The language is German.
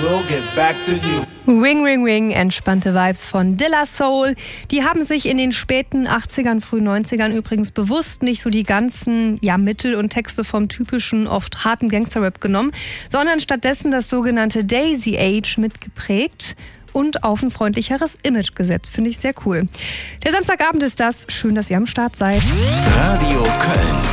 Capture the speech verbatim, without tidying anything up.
So get back to you. Ring, ring, ring, entspannte Vibes von De La Soul. Die haben sich in den späten achtzigern, frühen neunzigern übrigens bewusst nicht so die ganzen ja, Mittel und Texte vom typischen, oft harten Gangster-Rap genommen, sondern stattdessen das sogenannte Daisy Age mitgeprägt und auf ein freundlicheres Image gesetzt. Finde ich sehr cool. Der Samstagabend ist das. Schön, dass ihr am Start seid. Radio Köln.